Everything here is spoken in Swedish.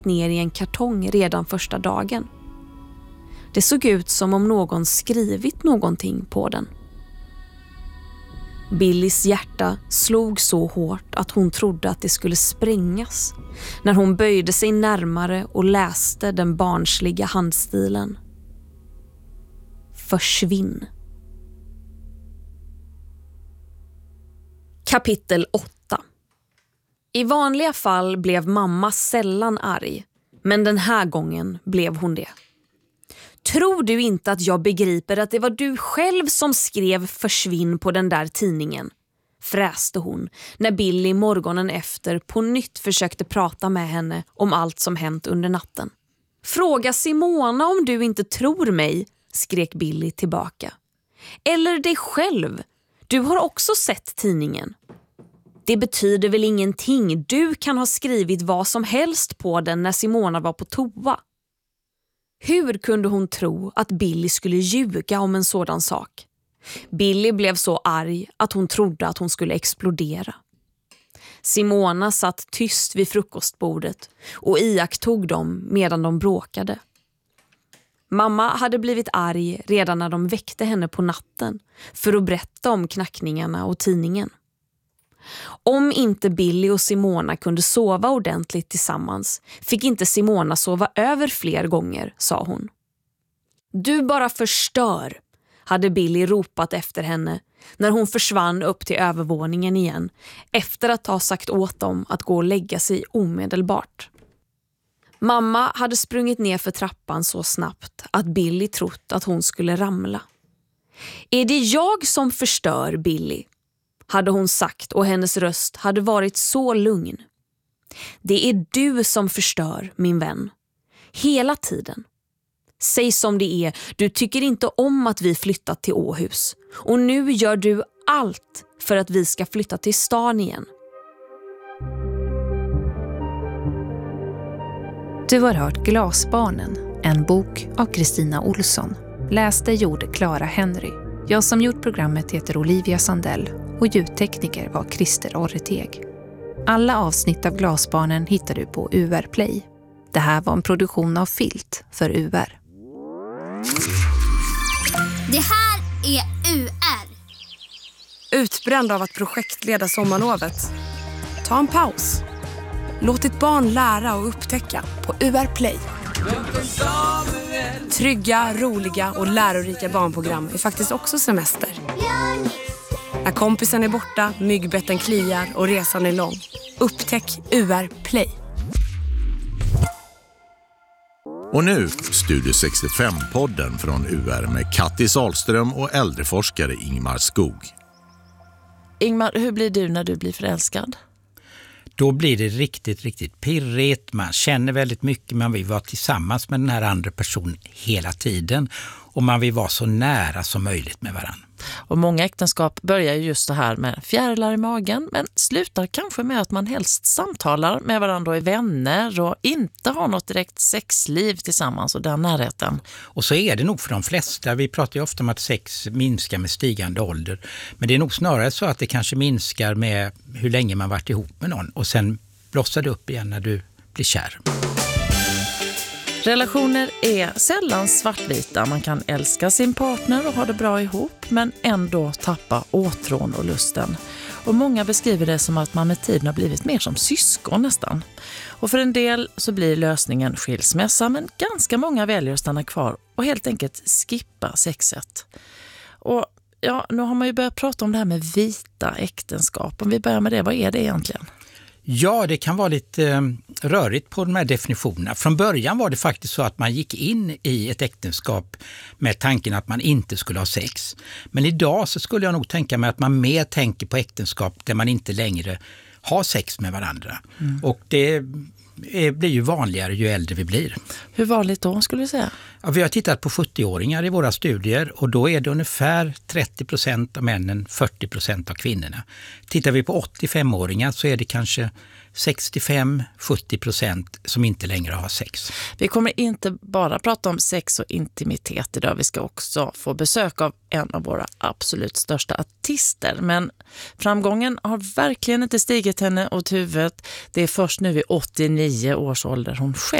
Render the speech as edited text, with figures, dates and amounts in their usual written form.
ner i en kartong redan första dagen. Det såg ut som om någon skrivit någonting på den. Billys hjärta slog så hårt att hon trodde att det skulle sprängas när hon böjde sig närmare och läste den barnsliga handstilen. Försvinn. Kapitel 8. I vanliga fall blev mamma sällan arg, men den här gången blev hon det. Tror du inte att jag begriper att det var du själv som skrev försvinn på den där tidningen? Fräste hon när Billy morgonen efter på nytt försökte prata med henne om allt som hänt under natten. Fråga Simona om du inte tror mig, skrek Billy tillbaka. Eller dig själv. Du har också sett tidningen. Det betyder väl ingenting. Du kan ha skrivit vad som helst på den när Simona var på toa. Hur kunde hon tro att Billy skulle ljuga om en sådan sak? Billy blev så arg att hon trodde att hon skulle explodera. Simona satt tyst vid frukostbordet och iakttog dem medan de bråkade. Mamma hade blivit arg redan när de väckte henne på natten för att berätta om knackningarna och tidningen. Om inte Billy och Simona kunde sova ordentligt tillsammans fick inte Simona sova över fler gånger, sa hon. Du bara förstör, hade Billy ropat efter henne när hon försvann upp till övervåningen igen efter att ha sagt åt dem att gå och lägga sig omedelbart. Mamma hade sprungit ner för trappan så snabbt att Billy trott att hon skulle ramla. Är det jag som förstör, Billy? Hade hon sagt och hennes röst hade varit så lugn. Det är du som förstör, min vän. Hela tiden. Säg som det är, du tycker inte om att vi flyttat till Åhus. Och nu gör du allt för att vi ska flytta till stan igen. Du har hört Glasbarnen, en bok av Kristina Olsson. Läste gjorde Clara Henry. Jag som gjort programmet heter Olivia Sandell och ljudtekniker var Christer Orreteg. Alla avsnitt av Glasbarnen hittar du på UR Play. Det här var en produktion av Filt för UR. Det här är UR. Utbränd av att projektleda sommarlovet? Ta en paus. Låt ditt barn lära och upptäcka på UR Play. Trygga, roliga och lärorika barnprogram är faktiskt också semester. När kompisen är borta, myggbetten kliar och resan är lång. Upptäck UR Play. Och nu Studio 65-podden från UR med Kattis Ahlström och äldreforskare Ingmar Skog. Ingmar, hur blir du när du blir förälskad? Då blir det riktigt pirrigt. Man känner väldigt mycket. Man vill vara tillsammans med den här andra personen hela tiden. Och man vill vara så nära som möjligt med varandra. Och många äktenskap börjar ju just så här med fjärilar i magen. Men slutar kanske med att man helst samtalar med varandra och är vänner. Och inte har något direkt sexliv tillsammans och den närheten. Och så är det nog för de flesta. Vi pratar ju ofta om att sex minskar med stigande ålder. Men det är nog snarare så att det kanske minskar med hur länge man varit ihop med någon. Och sen blossar det upp igen när du blir kär. Relationer är sällan svartvita. Man kan älska sin partner och ha det bra ihop men ändå tappa åtrån och lusten. Och många beskriver det som att man med tiden har blivit mer som syskon nästan. Och för en del så blir lösningen skilsmässa men ganska många väljer att stanna kvar och helt enkelt skippa sexet. Och ja, nu har man ju börjat prata om det här med vita äktenskap. Om vi börjar med det, vad är det egentligen? Ja, det kan vara lite rörigt på de här definitionerna. Från början var det faktiskt så att man gick in i ett äktenskap med tanken att man inte skulle ha sex. Men idag så skulle jag nog tänka mig att man mer tänker på äktenskap där man inte längre har sex med varandra. Och det blir ju vanligare ju äldre vi blir. Hur vanligt då skulle du säga? Ja, vi har tittat på 70-åringar i våra studier och då är det ungefär 30% av männen, 40% av kvinnorna. Tittar vi på 85-åringar så är det kanske 65-70% som inte längre har sex. Vi kommer inte bara prata om sex och intimitet idag. Vi ska också få besök av en av våra absolut största artister. Men framgången har verkligen inte stigit henne åt huvudet. Det är först nu vid 89 års ålder hon själv